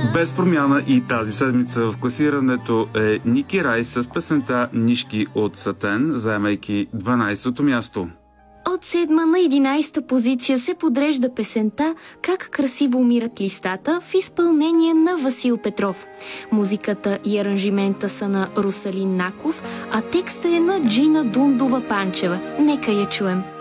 Без промяна и тази седмица в класирането е Ники Райс с песента "Нишки" от Сатен, заемайки 12-то място. От 7 на 11-та позиция се подрежда песента "Как красиво умират листата" в изпълнение на Васил Петров. Музиката и аранжимента са на Русалин Наков, а текста е на Джина Дундова Панчева. Нека я чуем.